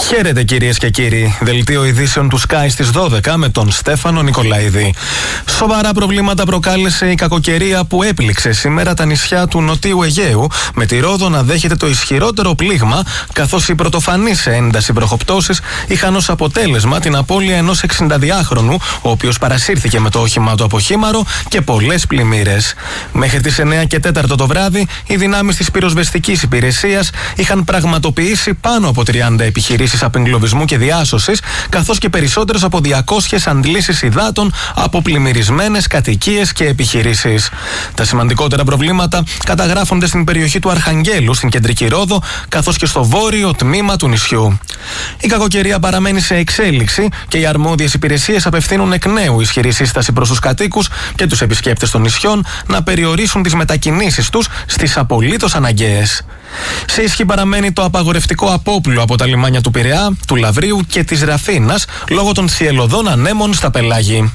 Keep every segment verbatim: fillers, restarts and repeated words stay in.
Χαίρετε κυρίες και κύριοι. Δελτίο ειδήσεων του Sky στις δώδεκα με τον Στέφανο Νικολαίδη. Σοβαρά προβλήματα προκάλεσε η κακοκαιρία που έπληξε σήμερα τα νησιά του Νοτίου Αιγαίου, με τη Ρόδο να δέχεται το ισχυρότερο πλήγμα, καθώς οι πρωτοφανείς σε ένταση βροχοπτώσεις είχαν ως αποτέλεσμα την απώλεια ενός εξηνταδυάχρονου, ο οποίος παρασύρθηκε με το όχημά του από χήμαρο, και πολλές πλημμύρες. Μέχρι τις εννέα και τέσσερα το βράδυ, οι δυνάμεις της πυροσβεστικής υπηρεσίας είχαν πραγματοποιήσει πάνω από τριάντα επιχειρήσεις απεγκλωβισμού και διάσωσης, καθώς και περισσότερες από διακόσιες αντλήσεις υδάτων από πλημμυρισμένες κατοικίες και επιχειρήσεις. Τα σημαντικότερα προβλήματα καταγράφονται στην περιοχή του Αρχαγγέλου, στην κεντρική Ρόδο, καθώς και στο βόρειο τμήμα του νησιού. Η κακοκαιρία παραμένει σε εξέλιξη και οι αρμόδιες υπηρεσίες απευθύνουν εκ νέου ισχυρή σύσταση προς τους κατοίκους και τους επισκέπτες των νησιών να περιορίσουν τις μετακινήσεις τους στις απολύτως αναγκαίες. Σε ισχύ παραμένει το απαγορευτικό απόπλου από τα λιμάνια του Πειραιά, του Λαβρίου και της Ραφίνας λόγω των θυελλωδών ανέμων στα πελάγη.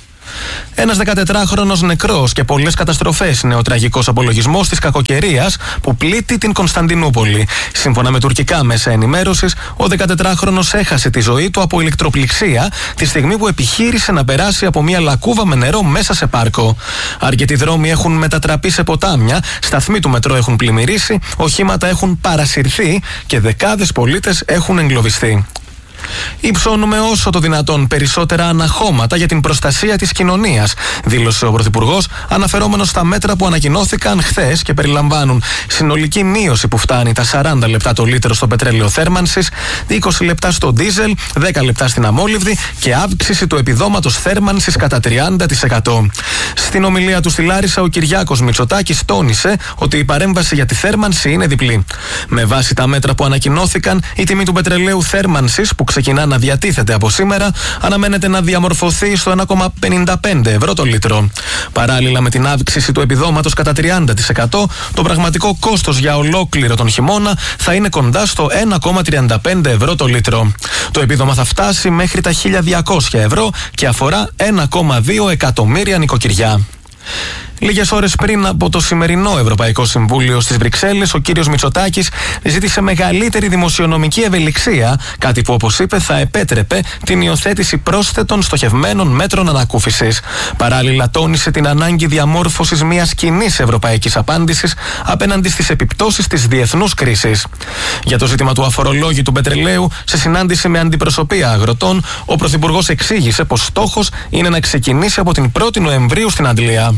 Ένας δεκατετράχρονος νεκρός και πολλές καταστροφές είναι ο τραγικός απολογισμός της κακοκαιρίας που πλήττει την Κωνσταντινούπολη. Σύμφωνα με τουρκικά μέσα ενημέρωσης, ο δεκατετράχρονος έχασε τη ζωή του από ηλεκτροπληξία τη στιγμή που επιχείρησε να περάσει από μια λακκούβα με νερό μέσα σε πάρκο. Αρκετοί δρόμοι έχουν μετατραπεί σε ποτάμια, σταθμοί του μετρό έχουν πλημμυρίσει, οχήματα έχουν παρασυρθεί και δεκάδες πολίτες έχουν εγκλωβιστεί. Υψώνουμε όσο το δυνατόν περισσότερα αναχώματα για την προστασία της κοινωνίας, δήλωσε ο Πρωθυπουργός, αναφερόμενος στα μέτρα που ανακοινώθηκαν χθες και περιλαμβάνουν συνολική μείωση που φτάνει τα σαράντα λεπτά το λίτρο στο πετρέλαιο θέρμανσης, είκοσι λεπτά στο ντίζελ, δέκα λεπτά στην αμόλυβδη και αύξηση του επιδόματος θέρμανσης κατά τριάντα τοις εκατό. Στην ομιλία του στη Λάρισα, ο Κυριάκος Μητσοτάκης τόνισε ότι η παρέμβαση για τη θέρμανση είναι διπλή. Με βάση τα μέτρα που ανακοινώθηκαν, η τιμή του πετρελαίου θέρμανσης που ξεκινά να διατίθεται από σήμερα αναμένεται να διαμορφωθεί στο ένα κόμμα πενήντα πέντε ευρώ το λίτρο. Παράλληλα με την αύξηση του επιδόματος κατά τριάντα τοις εκατό, το πραγματικό κόστος για ολόκληρο τον χειμώνα θα είναι κοντά στο ένα κόμμα τριάντα πέντε ευρώ το λίτρο. Το επίδομα θα φτάσει μέχρι τα χίλια διακόσια ευρώ και αφορά ένα κόμμα δύο εκατομμύρια νοικοκυριά. Λίγες ώρες πριν από το σημερινό Ευρωπαϊκό Συμβούλιο στις Βρυξέλλες, ο κύριος Μητσοτάκης ζήτησε μεγαλύτερη δημοσιονομική ευελιξία, κάτι που, όπως είπε, θα επέτρεπε την υιοθέτηση πρόσθετων στοχευμένων μέτρων ανακούφισης. Παράλληλα, τόνισε την ανάγκη διαμόρφωσης μιας κοινής ευρωπαϊκής απάντησης απέναντι στις επιπτώσεις της διεθνούς κρίσης. Για το ζήτημα του αφορολόγητου πετρελαίου, σε συνάντηση με αντιπροσωπεία αγροτών, ο Πρωθυπουργός εξήγησε πως στόχος είναι να ξεκινήσει από την πρώτη Νοεμβρίου στην Αντλία.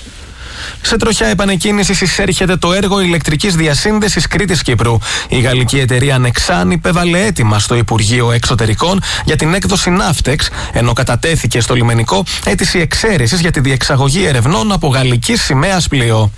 Σε τροχιά επανεκκίνησης εισέρχεται το έργο ηλεκτρικής διασύνδεσης Κρήτης-Κύπρου. Η γαλλική εταιρεία Nexan υπέβαλε αίτημα στο Υπουργείο Εξωτερικών για την έκδοση Ναύτεξ, ενώ κατατέθηκε στο λιμενικό αίτηση εξαίρεσης για τη διεξαγωγή ερευνών από γαλλικής σημαίας πλοίο.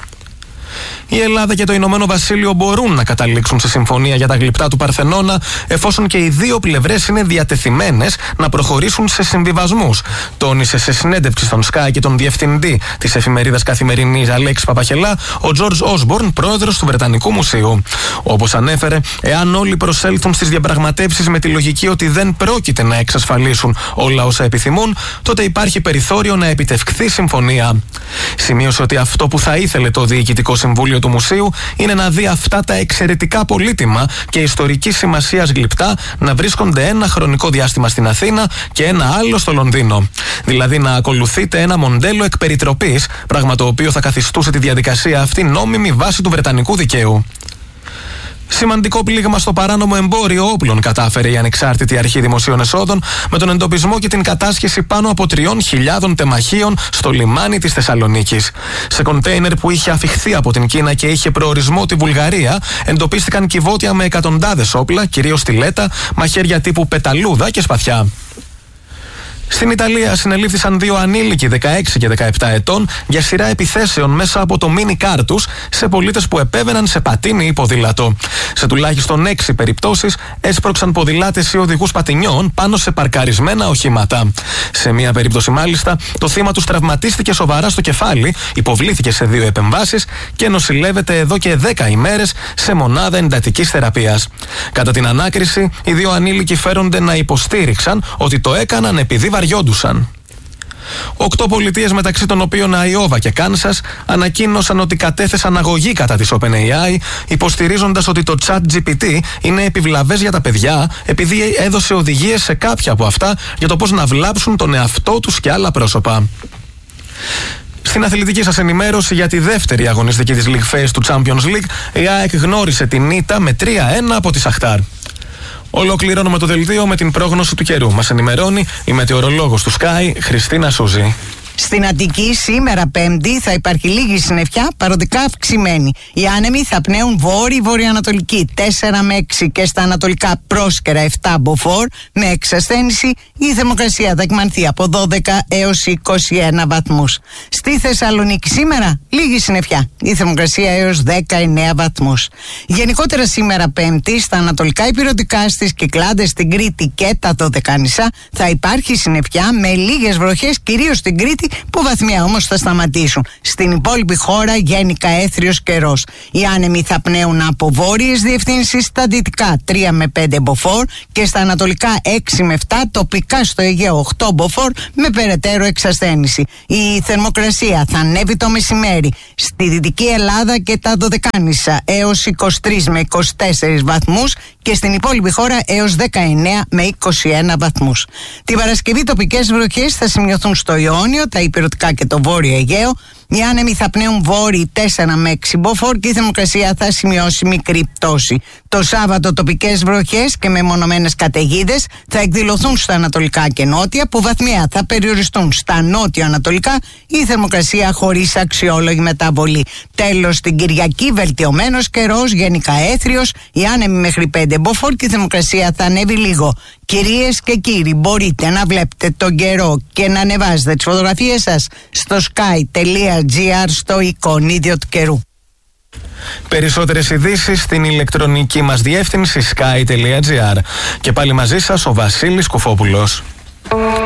Η Ελλάδα και το Ηνωμένο Βασίλειο μπορούν να καταλήξουν σε συμφωνία για τα γλυπτά του Παρθενώνα, εφόσον και οι δύο πλευρές είναι διατεθειμένες να προχωρήσουν σε συμβιβασμούς, τόνισε σε συνέντευξη στον Sky και τον διευθυντή της εφημερίδας Καθημερινής Αλέξη Παπαχελά ο Τζορτζ Όσμπορν, πρόεδρος του Βρετανικού Μουσείου. Όπως ανέφερε, εάν όλοι προσέλθουν στις διαπραγματεύσεις με τη λογική ότι δεν πρόκειται να εξασφαλίσουν όλα όσα επιθυμούν, τότε υπάρχει περιθώριο να επιτευχθεί συμφωνία. Σημείωσε ότι αυτό που θα ήθελε το Διοικητικό Συμβούλιο του Μουσείου είναι να δει αυτά τα εξαιρετικά πολύτιμα και ιστορικής σημασίας γλυπτά να βρίσκονται ένα χρονικό διάστημα στην Αθήνα και ένα άλλο στο Λονδίνο. Δηλαδή να ακολουθείται ένα μοντέλο εκπεριτροπής, πράγμα το οποίο θα καθιστούσε τη διαδικασία αυτή νόμιμη βάσει του βρετανικού δικαίου. Σημαντικό πλήγμα στο παράνομο εμπόριο όπλων κατάφερε η Ανεξάρτητη Αρχή Δημοσίων Εσόδων με τον εντοπισμό και την κατάσχεση πάνω από τριών χιλιάδων τεμαχίων στο λιμάνι της Θεσσαλονίκης. Σε κοντέινερ που είχε αφιχθεί από την Κίνα και είχε προορισμό τη Βουλγαρία, εντοπίστηκαν κυβότια με εκατοντάδες όπλα, κυρίως στιλέτα, μαχαίρια τύπου πεταλούδα και σπαθιά. Στην Ιταλία συνελήφθησαν δύο ανήλικοι δεκαέξι και δεκαεπτά ετών για σειρά επιθέσεων μέσα από το μίνι κάρ τους σε πολίτες που επέβαιναν σε πατίνι ή ποδήλατο. Σε τουλάχιστον έξι περιπτώσεις έσπρωξαν ποδηλάτες ή οδηγούς πατινιών πάνω σε παρκαρισμένα οχήματα. Σε μία περίπτωση, μάλιστα, το θύμα τους τραυματίστηκε σοβαρά στο κεφάλι, υποβλήθηκε σε δύο επεμβάσεις και νοσηλεύεται εδώ και δέκα ημέρες σε μονάδα εντατικής θεραπείας. Κατά την ανάκριση, οι δύο ανήλικοι φέρονται να υποστήριξαν ότι το έκαναν επειδή βαριόντουσαν. Οκτώ πολιτείες, μεταξύ των οποίων Αϊόβα και Κάνσας, ανακοίνωσαν ότι κατέθεσαν αγωγή κατά της OpenAI, υποστηρίζοντας ότι το ChatGPT είναι επιβλαβές για τα παιδιά, επειδή έδωσε οδηγίες σε κάποια από αυτά για το πώς να βλάψουν τον εαυτό τους και άλλα πρόσωπα. Στην αθλητική σας ενημέρωση για τη δεύτερη αγωνιστική της League Phase του Champions League, η ΑΕΚ γνώρισε την ήττα με τρία ένα από τη Σαχτάρ. Ολοκληρώνουμε το δελτίο με την πρόγνωση του καιρού. Μας ενημερώνει η μετεωρολόγος του Sky, Χριστίνα Σούζη. Στην Αττική σήμερα Πέμπτη θα υπάρχει λίγη συννεφιά, παροδικά αυξημένη. Οι άνεμοι θα πνέουν βόρειο-βορειοανατολική τέσσερα με έξι και στα ανατολικά πρόσκαιρα επτά μποφόρ με εξασθένηση. Η θερμοκρασία θα εκμανθεί από δώδεκα έως είκοσι ένα βαθμούς. Στη Θεσσαλονίκη σήμερα λίγη συννεφιά, η θερμοκρασία έως δεκαεννέα βαθμούς. Γενικότερα σήμερα Πέμπτη στα ανατολικά υπηρετικά, στις Κυκλάδες, στην Κρήτη και τα Δωδεκάνησα θα υπάρχει συννεφιά με λίγες βροχές, κυρίως στην Κρήτη, που βαθμία όμως θα σταματήσουν. Στην υπόλοιπη χώρα γενικά έθριος καιρός. Οι άνεμοι θα πνέουν από βόρειες διευθύνσεις, στα δυτικά τρία με πέντε μποφόρ και στα ανατολικά έξι με επτά, τοπικά στο Αιγαίο οκτώ μποφόρ με περαιτέρω εξασθένηση. Η θερμοκρασία θα ανέβει το μεσημέρι στη Δυτική Ελλάδα και τα Δωδεκάνησα έως είκοσι τρεις με είκοσι τέσσερις βαθμούς και στην υπόλοιπη χώρα έως δεκαεννέα με είκοσι ένα βαθμούς. Την Παρασκευή τοπικές βροχές θα σημειωθούν στο Ιόνιο, τα υπηρετικά και το Βόρειο Αιγαίο. Οι άνεμοι θα πνέουν βόρειοι τέσσερα με έξι μποφόρ και η θερμοκρασία θα σημειώσει μικρή πτώση. Το Σάββατο τοπικές βροχές και μεμονωμένες καταιγίδες θα εκδηλωθούν στα ανατολικά και νότια, που βαθμία θα περιοριστούν στα νότιο-ανατολικά, η θερμοκρασία χωρίς αξιόλογη μεταβολή. Τέλος, την Κυριακή βελτιωμένος καιρός, γενικά έθριος, οι άνεμοι μέχρι πέντε μποφόρ και η θερμοκρασία θα ανέβει λίγο. Κυρίες και κύριοι, μπορείτε να βλέπετε τον καιρό και να ανεβάζετε τις φωτογραφίες σας στο sky.gr στο εικονίδιο του καιρού. Περισσότερες ειδήσεις στην ηλεκτρονική μας διεύθυνση sky.gr. Και πάλι μαζί σας ο Βασίλης Κουφόπουλος.